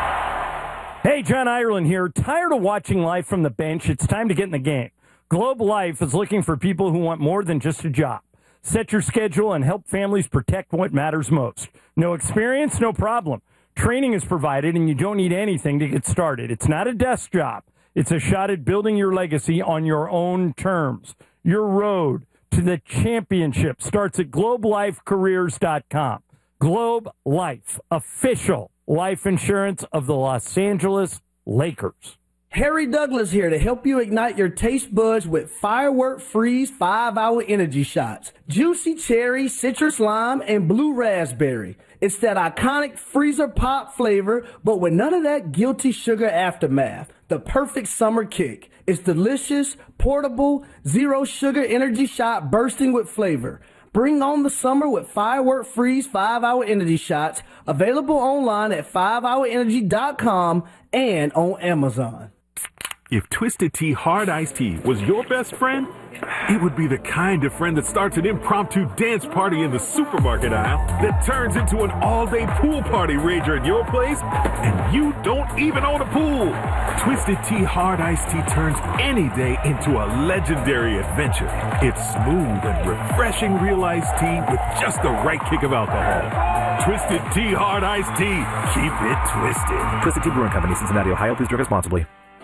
Hey, John Ireland here. Tired of watching life from the bench? It's time to get in the game. Globe Life is looking for people who want more than just a job. Set your schedule and help families protect what matters most. No experience? No problem. Training is provided and you don't need anything to get started. It's not a desk job. It's a shot at building your legacy on your own terms. Your road to the championship starts at globe life careers dot com. Globe Life, official life insurance of the Los Angeles Lakers. Harry Douglas here to help you ignite your taste buds with Firework Freeze five hour Energy Shots. Juicy cherry, citrus lime, and blue raspberry. It's that iconic freezer pop flavor, but with none of that guilty sugar aftermath. The perfect summer kick. It's delicious, portable, zero sugar energy shot bursting with flavor. Bring on the summer with Firework Freeze five hour Energy Shots. Available online at five hour energy dot com and on Amazon. If Twisted Tea Hard Iced Tea was your best friend, it would be the kind of friend that starts an impromptu dance party in the supermarket aisle that turns into an all-day pool party rager at your place, and you don't even own a pool. Twisted Tea Hard Iced Tea turns any day into a legendary adventure. It's smooth and refreshing real iced tea with just the right kick of alcohol. Twisted Tea Hard Iced Tea. Keep it twisted. Twisted Tea Brewing Company, Cincinnati, Ohio. Please drink responsibly.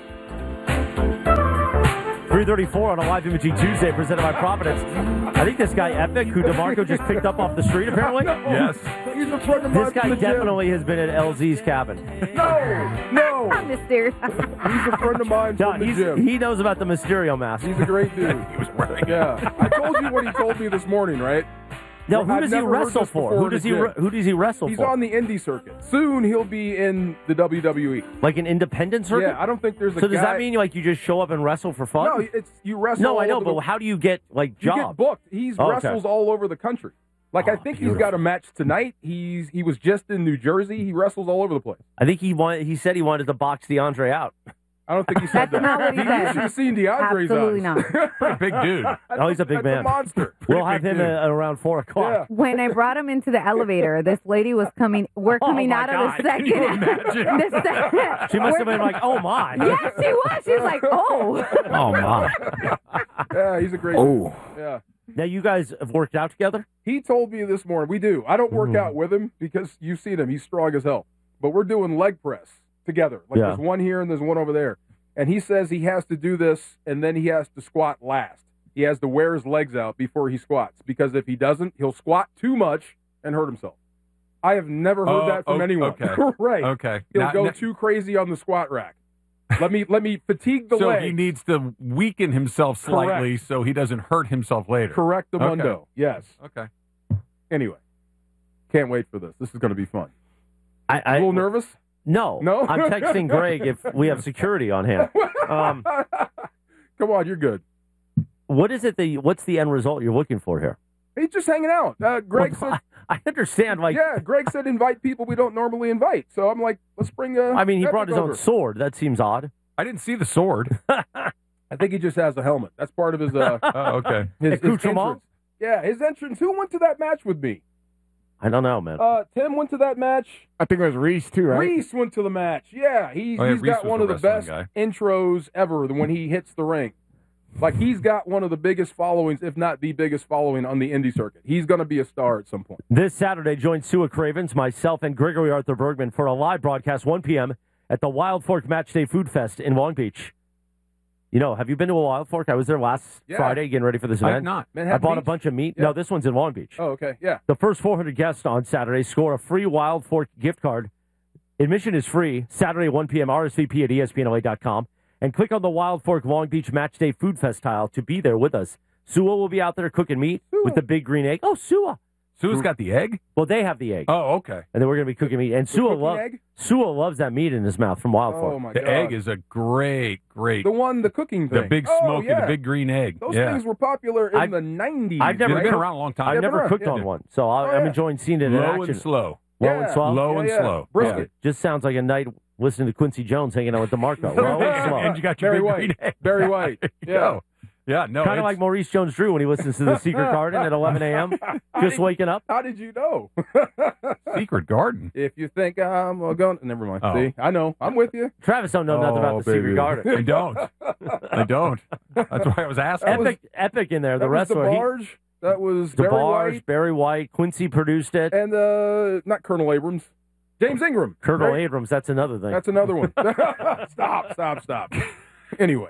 three thirty-four on a live Imaging Tuesday presented by Providence. I think this guy Epic, who DeMarco just picked up off the street, apparently. Yes. He's a friend of mine This guy from the gym. definitely has been at L Z's cabin. No, no. Mysterious. He's a friend of mine No, from the he's, gym. he knows about the Mysterio mask. He's a great dude. he was wearing Yeah. I told you what he told me this morning, right? No, who I've does he never heard wrestle this for? before Who in does the he gym. re- who does he wrestle He's for? on the indie circuit. Soon he'll be in the W W E. Like an independent circuit? Yeah, I don't think there's a So does guy- that mean like you just show up and wrestle for fun? No, it's you wrestle. No, I all know, over but the- how do you get like You jobs? get booked. He's Oh, okay. wrestles all over the country. Like I think he's got a match tonight. He's he was just in New Jersey. He wrestles all over the place. I think he wanted. He said he wanted to box DeAndre out. I don't think he said that. not what he You said. should have seen DeAndre's Absolutely eyes. not. Big dude. Oh, he's a big That's man. a monster. We'll have Pretty him big uh, dude. around four o'clock. When I brought him into the elevator, this lady was coming. We're Oh, coming my out of God. the Can second. you imagine? the second She must have we're- been like, "Oh my." Yes, she was. She was like, "Oh." Oh my. Yeah, he's a great. Oh. dude. Yeah. Now you guys have worked out together. He told me this morning. We do. I don't work Mhm. out with him because you've seen him. He's strong as hell. But we're doing leg press together. Like Yeah. there's one here and there's one over there. And he says he has to do this and then he has to squat last. He has to wear his legs out before he squats because if he doesn't, he'll squat too much and hurt himself. I have never heard Oh, that from o- anyone. okay. Right. Okay. He'll Now- go now- too crazy on the squat rack. Let me let me fatigue the so legs. he needs to weaken himself slightly Correct. so he doesn't hurt himself later. Correct the Okay. mundo. Yes. Okay. Anyway, can't wait for this. This is going to be fun. I, I a little nervous? No, No? I'm texting Greg if we have security on hand. Um, Come on, you're good. what is it that? You, what's the end result you're looking for here? He's just hanging out. Uh, Greg Well, said, I understand. Like, yeah, Greg said invite people we don't normally invite. So I'm like, let's bring. Uh, I mean, he Epic brought his over. own sword. That seems odd. I didn't see the sword. I think he just has a helmet. That's part of his. Uh, Oh, okay. his, his Accoutrement? entrance. Yeah, his entrance. Who went to that match with me? I don't know, man. Uh, Tim went to that match. I think it was Reese too, right? Reese went to the match. Yeah, he's Oh, yeah, he's Reese got was one a of the best wrestling intros ever when he hits the ring. Like he's got one of the biggest followings, if not the biggest following on the indie circuit. He's going to be a star at some point. This Saturday, join Sua Cravens, myself, and Gregory Arthur Bergman for a live broadcast, one p.m. at the Wild Fork Match Day Food Fest in Long Beach. You know, have you been to a Wild Fork? I was there last Yeah. Friday getting ready for this I event. have not. I Manhattan bought a Beach? bunch of meat. Yeah. No, this one's in Long Beach. Oh, okay, yeah. The first four hundred guests on Saturday score a free Wild Fork gift card. Admission is free. Saturday, one p.m. R S V P at E S P N L A dot com. And click on the Wild Fork Long Beach Match Day Food Fest tile to be there with us. Sua will be out there cooking meat with the big green egg. Oh, Sua. Sua's got the egg? Well, they have the egg. Oh, okay. And then we're going to be cooking meat. And The Sua, cooking lo- egg? Sua loves that meat in his mouth from Wild Fork. Oh my The god, egg is a great, great. the one, the cooking The thing. big Oh, smoky, yeah. the big green egg. Those yeah. things were popular in I've- the nineties. I've never They've been cooked- around a long time. I've Yeah, never they're- cooked yeah. on one, so I, Oh, I'm yeah. enjoying seeing it in Low action. and slow. Low Yeah. and slow. Low Yeah, and yeah. slow. Brisket. Just sounds like a night listening to Quincy Jones hanging out with DeMarco. Low and slow. And you got your Barry big White. green egg. Barry White. There you Yeah. go. Yeah, no. kind of it's- like Maurice Jones-Drew when he listens to The Secret Garden at eleven a.m. Just waking up. How did you know? Secret Garden. If you think I'm a gun, never mind. Oh. See, I know. I'm with you. Travis don't know nothing Oh, about The baby. Secret Garden. I don't. I don't. That's why I was asking. That was- Epic, Epic in there, the That was wrestler. He- DeBarge. That was Barry DeBarge, White Barry White, Quincy produced it. and uh, not Colonel Abrams. James Ingram. Colonel Right? Abrams, that's another thing. That's another one. stop, stop, stop. Anyway,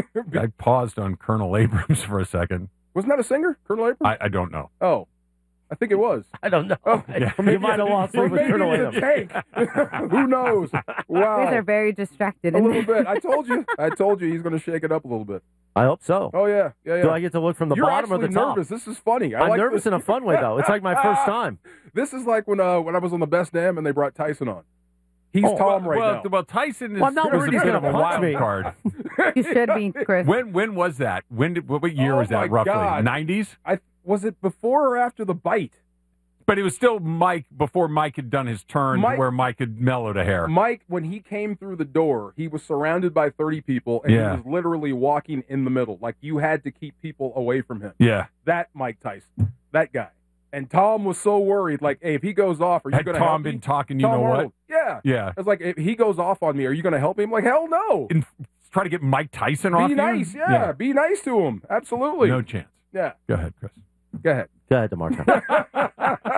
I paused on Colonel Abrams for a second. wasn't that a singer, Colonel Abrams? I, I don't know. Oh, I think it was. I don't know. Oh, You might have lost or me with maybe Colonel the Abrams. tank. Who knows? Wow. You guys are very distracted. A little bit. I told you. I told you he's going to shake it up a little bit. I hope so. Oh yeah, yeah, yeah. Do I get to look from the You're bottom or the actually top? nervous. This is funny. I I'm like nervous this. in a fun way, though. It's like my first time. This is like when uh, when I was on the Best Damn and they brought Tyson on. He's Oh, Tom well, right well, now. Well, Tyson is, Well, I'm not was worried a he's bit gonna of a punch wild me. card. You should be, Chris. When when was that? When did what, what year Oh was that my roughly? God. nineties? I was it before or after the bite? But it was still Mike before Mike had done his turn Mike- where Mike had mellowed a hair. Mike, when he came through the door, he was surrounded by thirty people, and Yeah. he was literally walking in the middle. Like, you had to keep people away from him. Yeah. That Mike Tyson. That guy. And Tom was so worried, like, hey, if he goes off, are you Had going to help Tom me? been talking, you Tom know what? Arnold. Yeah. Yeah. It's like, if he goes off on me, are you going to help me? I'm like, hell no. And try to get Mike Tyson off Be you? nice, yeah. Be nice to him. Absolutely. No chance. Yeah. Go ahead, Chris. Go ahead. Go ahead, DeMarco.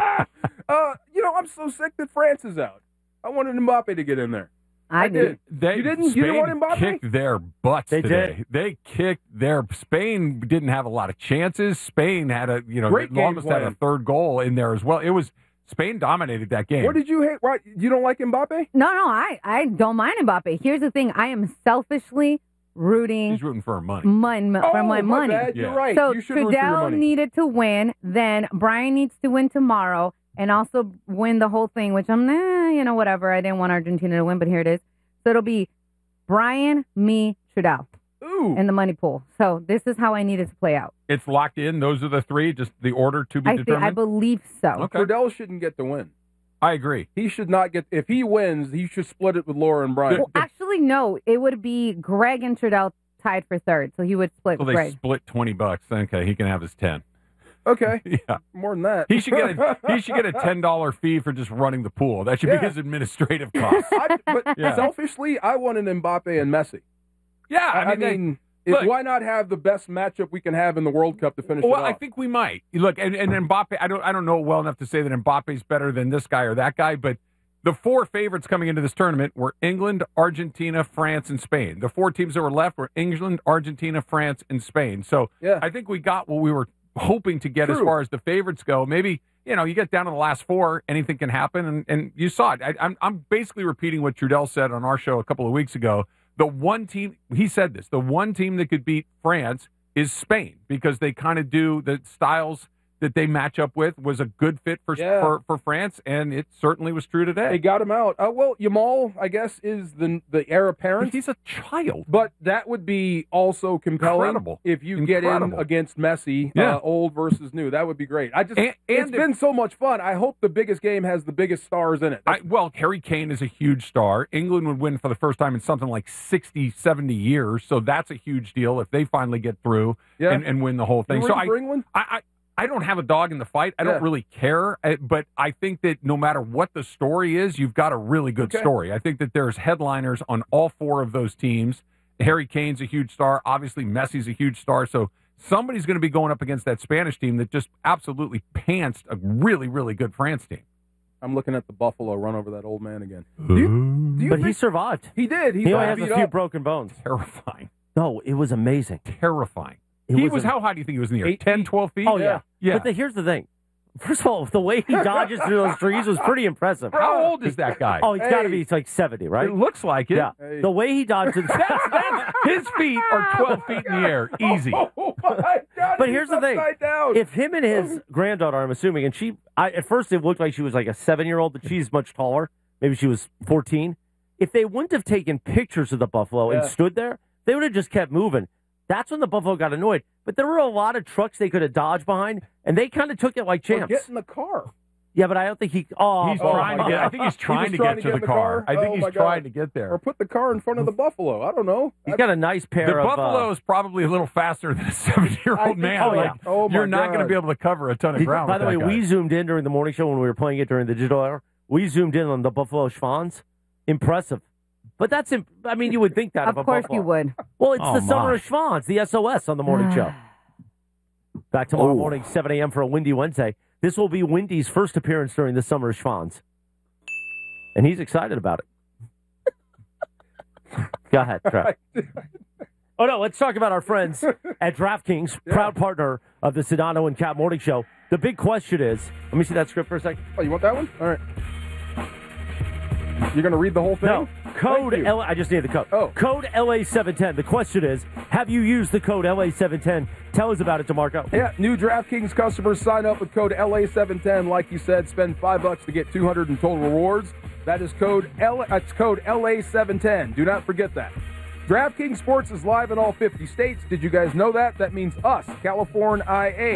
uh, you know, I'm so sick that France is out. I wanted Mbappe to get in there. I did. They, you didn't? Spain you didn't want Mbappe? kicked their butts They today. did. They kicked their. Spain didn't have a lot of chances. Spain had a, you know, Great game almost had a plan. third goal in there as well. It was Spain dominated that game. What did you hate? What, you don't like Mbappe? No, no, I, I don't mind Mbappe. Here's the thing. I am selfishly rooting He's rooting for her money. mon- Oh, for my, my money. bad. You're Yeah. right. So You should root for your Trudell money. needed to win. Then Brian needs to win tomorrow and also win the whole thing, which I'm, nah, you know, whatever. I didn't want Argentina to win, but here it is. So it'll be Brian, me, Trudell Ooh. in the money pool. So this is how I need it to play out. It's locked in. Those are the three. Just the order to be I think, determined. I believe so. Okay. Trudell shouldn't get the win. I agree. He should not get. If he wins, he should split it with Laura and Brian. Well, actually, no. It would be Greg and Trudell tied for third, so he would split So with they Greg. split twenty bucks. Okay, he can have his ten. Okay. Yeah. More than that. He should get a he should get a ten dollar fee for just running the pool. That should Yeah. be his administrative cost. I, but Yeah. selfishly, I wanted Mbappe and Messi. Yeah, I, I mean, they- mean, if, look- why not have the best matchup we can have in the World Cup to finish Well, it I off? think we might look and, and Mbappe. I don't I don't know well enough to say that Mbappe's better than this guy or that guy, but the four favorites coming into this tournament were England, Argentina, France, and Spain. The four teams that were left were England, Argentina, France, and Spain. So Yeah. I think we got what we were hoping to get as True. far as the favorites go. Maybe you know you get down to the last four, anything can happen, and, and you saw it. I, I'm I'm basically repeating what Trudell said on our show a couple of weeks ago. The one team, he said this, the one team that could beat France is Spain because they kind of do the styles that they match up with was a good fit for Yeah. for, for France, and it certainly was true today. They got him out. Uh, well, Yamal, I guess, is the the heir apparent. He's a child. But that would be also compelling Incredible. if you Incredible. get in against Messi, Yeah. uh, old versus new. That would be great. I just And- and it's if- been so much fun. I hope the biggest game has the biggest stars in it. I, well, Harry Kane is a huge star. England would win for the first time in something like sixty, seventy years, so that's a huge deal if they finally get through Yeah. and, and win the whole thing. You So rooting I, for England? I, I, I don't have a dog in the fight. I Yeah. don't really care, uh, but I think that no matter what the story is, you've got a really good Okay. story. I think that there's headliners on all four of those teams. Harry Kane's a huge star. Obviously, Messi's a huge star. So somebody's going to be going up against that Spanish team that just absolutely pantsed a really, really good France team. I'm looking at the Buffalo run over that old man again. Do you, do you But he think- survived. He did. He, He only got has a beat few up. broken bones. Terrifying. No, it was amazing. Terrifying. It he was was, a- how high do you think he was in the air? Eight ten, feet. twelve feet? Oh, yeah. Yeah. But the, here's the thing. First of all, the way he dodges through those trees was pretty impressive. How old is that guy? Oh, he's got to Hey. be it's like seventy, right? It looks like it. Yeah. Hey. The way he dodged it. That's, that's, his feet are twelve feet in the air. Easy. Oh my God! But he's here's the thing: upside down. if him and his granddaughter, I'm assuming, and she, I, at first it looked like she was like a seven-year-old, but she's much taller. Maybe she was fourteen. If they wouldn't have taken pictures of the buffalo and Yeah. stood there, they would have just kept moving. That's when the buffalo got annoyed. But there were a lot of trucks they could have dodged behind, and they kind of took it like Well, champs. get in the car. Yeah, but I don't think he. Oh, He's oh, trying to my get. I God. think he's trying was to trying get to to get the in the car. car? I think Oh, he's my trying God. to get there. Or put the car in front of the buffalo. I don't know. He's got a nice pair The of. buffalo uh, is probably a little faster than a seventy-year-old I- man. oh, Like, yeah. Oh, my you're not going to God. be able to cover a ton of Did- ground. by with the way, that guy. we zoomed in during the morning show when we were playing it during the digital hour. We zoomed in on the Buffalo Schwans. Impressive. But that's, imp- I mean, you would think that Of of a course Buffalo. you would. Well, it's Oh, the Summer my. of Schwans, the S O S on the morning show. Back tomorrow morning, seven a.m. for a Windy Wednesday. This will be Windy's first appearance during the Summer of Schwans. And he's excited about it. Go ahead, Trev. Oh, no, let's talk about our friends at DraftKings, proud partner of the Sedano and Cat Morning Show. The big question is, let me see that script for a second. Oh, you want that one? All right. You're going to read the whole thing? No, code Thank you. L. I just need the code. Oh. Code L A seven ten. The question is, have you used the code L A seven ten? Tell us about it, DeMarco. Yeah, new DraftKings customers sign up with code L A seven ten. Like you said, spend five bucks to get two hundred in total rewards. That is code L. That's code L A seven ten. Do not forget that. DraftKings Sports is live in all fifty states. Did you guys know that? That means us, California I A.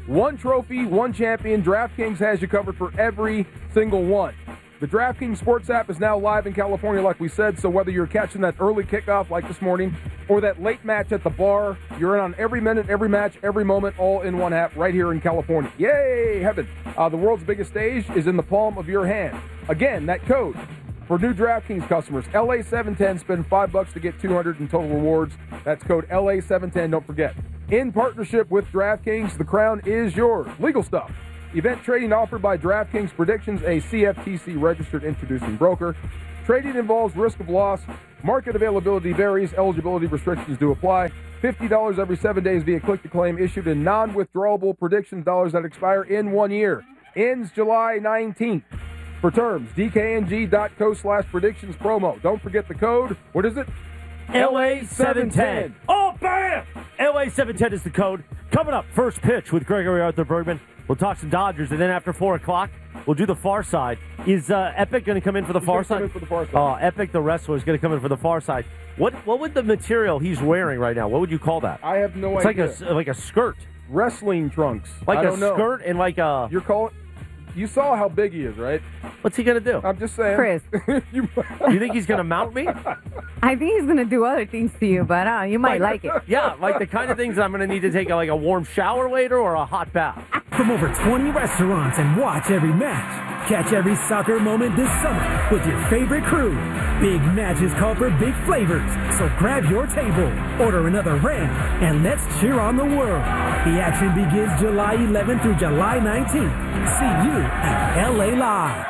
One trophy, one champion. DraftKings has you covered for every single one. The DraftKings Sports app is now live in California, like we said, so whether you're catching that early kickoff like this morning or that late match at the bar, you're in on every minute, every match, every moment, all in one app right here in California. Yay, heaven. Uh, the world's biggest stage is in the palm of your hand. Again, that code for new DraftKings customers, L A seven ten, spend five bucks to get two hundred in total rewards. That's code L A seven ten, don't forget. In partnership with DraftKings, the crown is yours. Legal stuff. Event trading offered by DraftKings Predictions, a C F T C-registered introducing broker. Trading involves risk of loss. Market availability varies. Eligibility restrictions do apply. fifty dollars every seven days via click-to-claim issued in non-withdrawable predictions dollars that expire in one year. Ends July nineteenth. For terms, D K N G dot co slash predictions promo. Don't forget the code. What is it? L A seven ten. Oh, bam! L A seven ten is the code. Coming up, first pitch with Gregory Arthur Bergman. We'll talk some Dodgers, and then after four o'clock, we'll do the far side. Is uh, Epic going to come in for the He's far gonna side? come in for the far side. Uh, Epic, the wrestler, is going to come in for the far side. What what would the material he's wearing right now, what would you call that? I have no it's idea. It's like a, like a skirt. Wrestling trunks. Like I a don't know. skirt and like a... You're calling... You saw how big he is, right? What's he going to do? I'm just saying. Chris. you, you think he's going to mount me? I think he's going to do other things to you, but uh, you might like it. Yeah, like the kind of things that I'm going to need to take like a warm shower later or a hot bath. From over twenty restaurants and watch every match. Catch every soccer moment this summer with your favorite crew. Big matches call for big flavors, so grab your table, order another round, and let's cheer on the world. The action begins July eleventh through July nineteenth. See you at L A Live.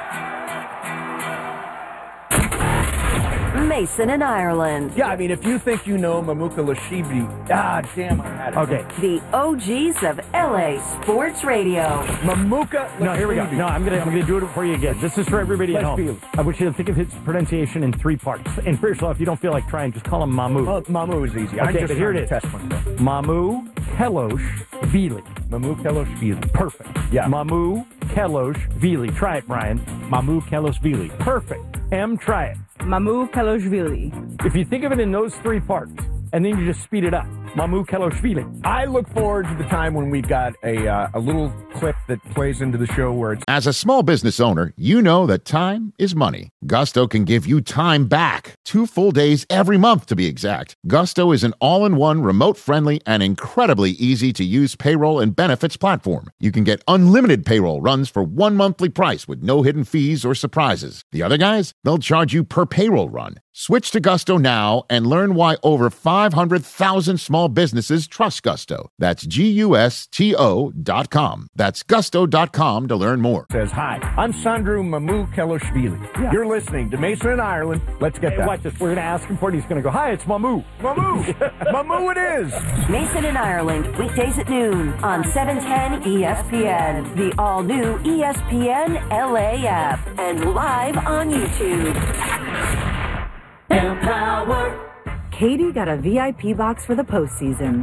Mason in Ireland. Yeah, I mean, if you think you know Mamuka Lashibi, ah, damn, I had it. Okay. The O Gs of L A Sports Radio. Mamuka Lashibi. No, here we go. No, I'm gonna I'm gonna do it for you again. This is for everybody at home. Lashibi. I want you to think of his pronunciation in three parts. And first of all, if you don't feel like trying, just call him Mamu. Uh, Mamu is easy. Okay, I'm just but here it is. trying to test myself. Mamu Kelosh Vili. Mamu Kelosh Vili. Perfect. Yeah. Mamu Kelosh Vili. Try it, Brian. Mamu Kelosh Vili. Perfect. M, try it. Mamu Keloshvili. If you think of it in those three parts, and then you just speed it up. Mamu Keloshvili. I look forward to the time when we got a uh, a little clip that plays into the show where it's... As a small business owner, you know that time is money. Gusto can give you time back. Two full days every month, to be exact. Gusto is an all-in-one, remote-friendly, and incredibly easy-to-use payroll and benefits platform. You can get unlimited payroll runs for one monthly price with no hidden fees or surprises. The other guys, they'll charge you per payroll run. Switch to Gusto now and learn why over five hundred thousand small businesses trust Gusto. That's G U S T O dot com. That's gusto dot com to learn more. Says, hi, I'm Sandro Mamu Keloshvili. Yeah. You're listening to Mason in Ireland. Let's get Hey, that. watch this. We're going to ask him for it. He's going to go, hi, it's Mamu. Mamu. Mamu it is. Mason in Ireland, weekdays at noon on seven ten E S P N, the all-new E S P N L A app, and live on YouTube. Empower. Katie got a V I P box for the postseason.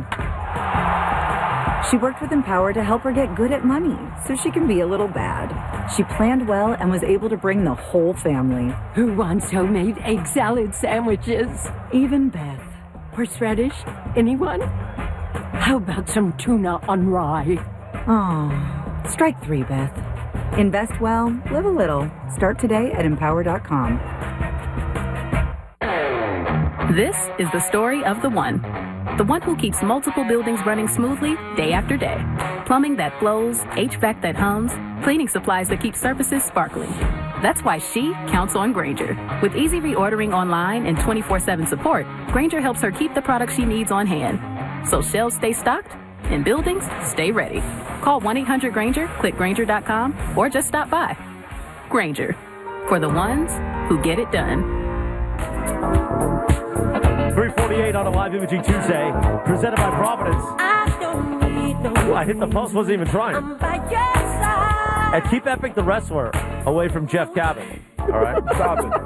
She worked with Empower to help her get good at money so she can be a little bad. She planned well and was able to bring the whole family. Who wants homemade egg salad sandwiches? Even Beth. Horseradish? Anyone? How about some tuna on rye? Oh, strike three, Beth. Invest well, live a little. Start today at empower dot com. This is the story of the one. The one who keeps multiple buildings running smoothly day after day. Plumbing that flows, H V A C that hums, cleaning supplies that keep surfaces sparkling. That's why she counts on Grainger. With easy reordering online and twenty-four seven support, Grainger helps her keep the products she needs on hand. So shelves stay stocked and buildings stay ready. Call one eight hundred Grainger, click Grainger dot com, or just stop by. Grainger, for the ones who get it done. three forty-eight on a live imaging Tuesday, presented by Providence. I don't need no Ooh, I hit the post, wasn't even trying. I'm by your side. And keep Epic the wrestler away from Jeff Cabot. All right? Stop it.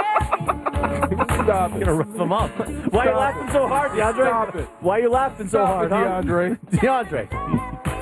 Stop I'm going to rip him up. Why are you laughing so hard, DeAndre? Stop it. Why are you laughing so Stop hard, it, DeAndre. huh? DeAndre.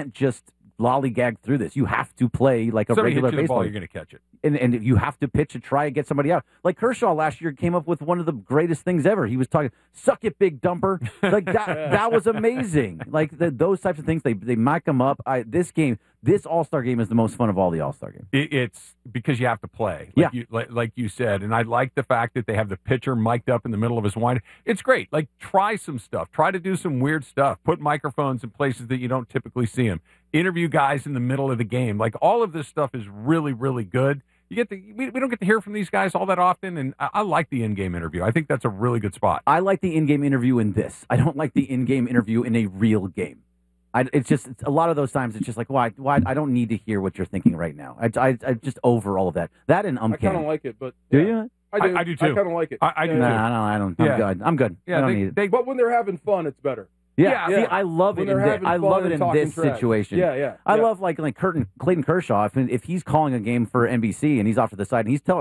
can't just lollygag through this. You have to play like a Somebody regular hits you the baseball. ball, you're going to catch it. And, and you have to pitch to try and get somebody out. Like Kershaw last year came up with one of the greatest things ever. He was talking, "Suck it, big dumper." Like that, that was amazing. Like the, those types of things, they they mic them up. I, this game, this All Star game is the most fun of all the All Star games. It, it's because you have to play, like Yeah. you, like, like you said, and I like the fact that they have the pitcher mic'd up in the middle of his wind. It's great. Like try some stuff. Try to do some weird stuff. Put microphones in places that you don't typically see them. Interview guys in the middle of the game. Like all of this stuff is really, really good. You get the we, we don't get to hear from these guys all that often, and I, I like the in-game interview. I think that's a really good spot. I like the in-game interview in this. I don't like the in-game interview in a real game. I, it's just it's, a lot of those times. It's just like, why? Why? I don't need to hear what you're thinking right now. I, I, I just over all of that. That and I umcan. kind of like it, but Do yeah. you? I do. I- I do too. I kind of like it. I- I do Yeah. too. Nah, I don't. I don't. I'm Yeah. good. I'm good. Yeah, I don't they- need it. they- But when they're having fun, it's better. Yeah, Yeah. See, I love When it in they're this. having I fun love it and in talking this trash. situation. Yeah, yeah, I yeah. love like like Curtin, Clayton Kershaw. If if he's calling a game for N B C and he's off to the side and he's telling